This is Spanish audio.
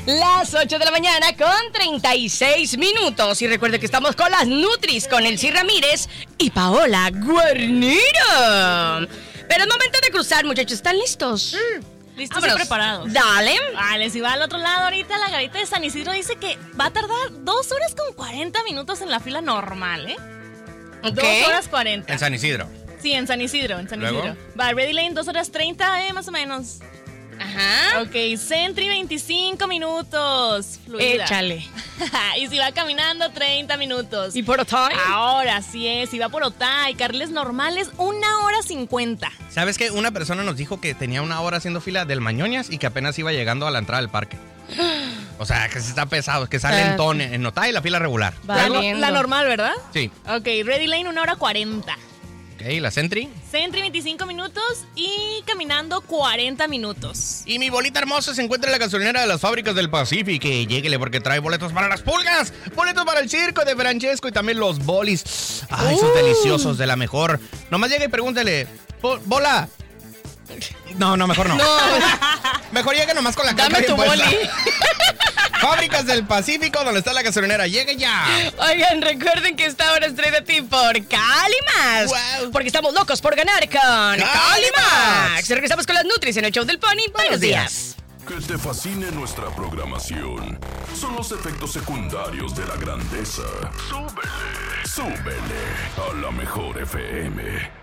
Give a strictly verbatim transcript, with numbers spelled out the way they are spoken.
Las ocho de la mañana con treinta y seis minutos. Y recuerde que estamos con las Nutris, con Elsie Ramírez y Paola Guarnido. Pero es momento de cruzar, muchachos. ¿Están listos? Mm, listos Vámonos. y preparados. Dale. Vale, si va al otro lado ahorita, la garita de San Isidro dice que va a tardar dos horas con cuarenta minutos en la fila normal, ¿eh? Okay. Dos horas cuarenta. En San Isidro. Sí, en San Isidro, en San ¿Luego? Isidro. Va, Ready Lane, dos horas treinta, eh, más o menos. Ajá. Ok, Sentry, veinticinco minutos. Fluida. Échale. Y si va caminando, treinta minutos. ¿Y por Otay? Ahora sí es. Si va por Otay, carriles normales, una hora cincuenta. ¿Sabes qué? Una persona nos dijo que tenía una hora haciendo fila del Mañoñas y que apenas iba llegando a la entrada del parque. O sea, que se está pesado, que sale en ton en Otay la fila regular. La, la normal, ¿verdad? Sí. Ok, Ready Lane, una hora cuarenta. Ok, la Sentry. Sentry, veinticinco minutos y caminando cuarenta minutos. Y mi bolita hermosa se encuentra en la gasolinera de las fábricas del Pacífico. Y lléguele porque trae boletos para las pulgas, boletos para el circo de Francesco y también los bolis. Ay, uh. son deliciosos, de la mejor. Nomás llegue y pregúntele, bola. No, no, mejor no. No. Mejor llegue nomás con la cara. Dame tu boli. Fábricas del Pacífico, donde está la gasolinera. ¡Llegue ya! Oigan, recuerden que esta hora es traída a ti por Calimax. Wow. Porque estamos locos por ganar con Calimax. Calimax. Regresamos con las Nutris en el show del Pony. Buenos días. Que te fascine nuestra programación son los efectos secundarios de la grandeza. Súbele, súbele a la mejor F M.